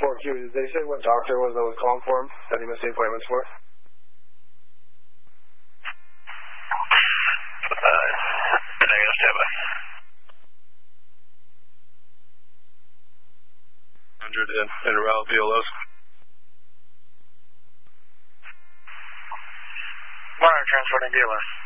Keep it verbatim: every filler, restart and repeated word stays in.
four Q, did they say what doctor was that was calling for him, that he missed the appointments for? Uh, negative standby. one hundred in, in Raul Villalobos. Wire transporting dealers.